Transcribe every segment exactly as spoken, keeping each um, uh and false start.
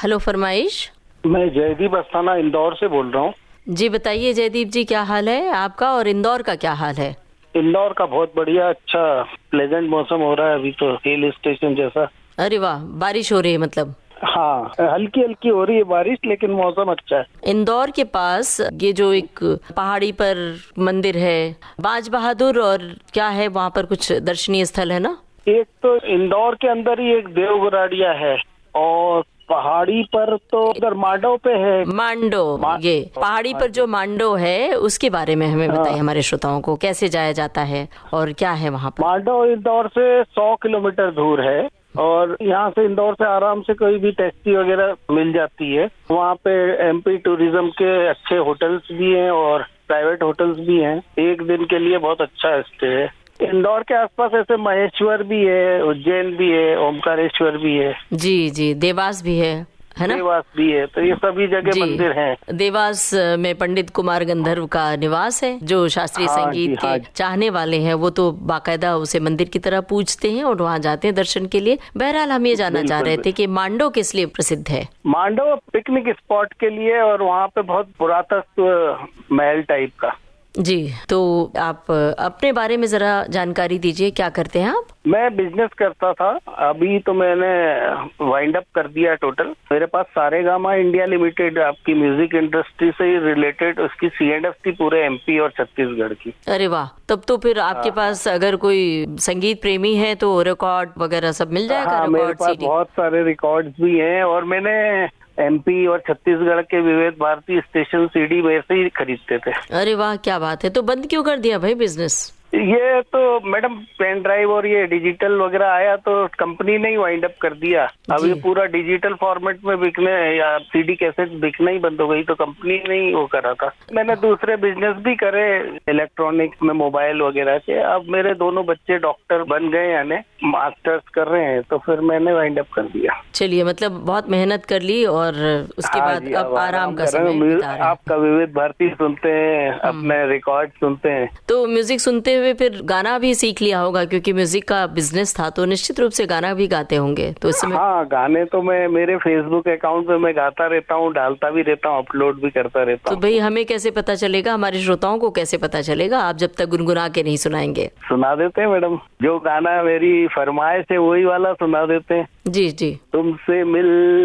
Hello फरमाइश। मैं जयदीप अस्थाना इंदौर से बोल रहा हूँ। जी बताइए जयदीप जी, क्या हाल है आपका और इंदौर का क्या हाल है? इंदौर का बहुत बढ़िया, अच्छा प्लेजेंट मौसम हो रहा है अभी तो, हिल स्टेशन जैसा। अरे वाह, बारिश हो रही है मतलब? हाँ, हल्की हल्की हो रही है बारिश, लेकिन मौसम अच्छा है। इंदौर के पास ये जो एक पहाड़ी पर मंदिर है बाज बहादुर, और क्या है वहाँ पर कुछ दर्शनीय स्थल है ना? एक तो इंदौर के अंदर ही एक देवगराड़िया है, और पहाड़ी पर तो उधर मांडव पे है। मांडो, मा... ये पहाड़ी पर जो मांडो है उसके बारे में हमें बताइए, हाँ। हमारे श्रोताओं को कैसे जाया जाता है और क्या है वहाँ पर? मांडव इंदौर से सौ किलोमीटर दूर है, और यहाँ से इंदौर से आराम से कोई भी टैक्सी वगैरह मिल जाती है। वहाँ पे एमपी टूरिज्म के अच्छे होटल्स भी हैं और प्राइवेट होटल्स भी हैं। एक दिन के लिए बहुत अच्छा स्टे है। इंदौर के आसपास ऐसे महेश्वर भी है, उज्जैन भी है, ओमकारेश्वर भी है। जी जी, देवास भी है है ना? देवास भी है, तो ये सभी जगह मंदिर हैं। देवास में पंडित कुमार गंधर्व का निवास है। जो शास्त्रीय हाँ संगीत जी, के हाँ चाहने वाले हैं वो तो बाकायदा उसे मंदिर की तरह पूजते हैं और वहाँ जाते हैं दर्शन के लिए। बहरहाल हम ये जानना चाह रहे थे कि मांडो किस लिए प्रसिद्ध है? मांडो पिकनिक स्पॉट के लिए, और वहाँ पे बहुत पुरातत्व महल टाइप का। जी, तो आप अपने बारे में जरा जानकारी दीजिए, क्या करते हैं आप? मैं बिजनेस करता था, अभी तो मैंने वाइंड अप कर दिया टोटल। मेरे पास सारेगामा इंडिया लिमिटेड, आपकी म्यूजिक इंडस्ट्री से रिलेटेड, उसकी सी एंड एफ थी पूरे एमपी और छत्तीसगढ़ की। अरे वाह, तब तो फिर आपके हाँ, पास अगर कोई संगीत प्रेमी है तो रिकॉर्ड वगैरह सब मिल जाएगा। हाँ, मेरे पास बहुत सारे रिकॉर्ड्स भी हैं, और मैंने एमपी और छत्तीसगढ़ के विविध भारती स्टेशन सीडी में से ही खरीदते थे। अरे वाह, क्या बात है। तो बंद क्यों कर दिया भाई बिजनेस? ये तो मैडम पेन ड्राइव और ये डिजिटल वगैरह आया तो कंपनी ने ही वाइंड अप कर दिया। अब ये पूरा डिजिटल फॉर्मेट में बिकने या सीडी कैसेट बिकना ही बंद हो गई, तो कंपनी ने ही वो करा था। मैंने दूसरे बिजनेस भी करे इलेक्ट्रॉनिक्स में, मोबाइल वगैरह के। अब मेरे दोनों बच्चे डॉक्टर बन गए, यानी मास्टर्स कर रहे हैं, तो फिर मैंने वाइंड अप कर दिया। चलिए, मतलब बहुत मेहनत कर ली और उसके हाँ बाद जी, अब आराम का समय बिता रहे हैं। आपका विविध भारती सुनते हैं, अपने रिकॉर्ड सुनते हैं। तो म्यूजिक सुनते हुए फिर गाना भी सीख लिया होगा, क्योंकि म्यूजिक का बिजनेस था तो निश्चित रूप से गाना भी गाते होंगे। तो इस समय हाँ, गाने तो मैं मेरे फेसबुक अकाउंट पे मैं गाता रहता हूँ, डालता भी रहता हूँ, अपलोड भी करता रहता हूँ। तो भाई हमें कैसे पता चलेगा, हमारे श्रोताओं को कैसे पता चलेगा, आप जब तक गुनगुना के नहीं सुनाएंगे? सुना देते हैं मैडम, जो गाना मेरी फरमाइश है वही वाला सुना देते हैं। जी जी। तुमसे मिल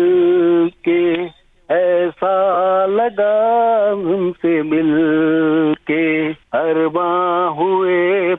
के ऐसा लगा, तुमसे मिल के अरबा हुए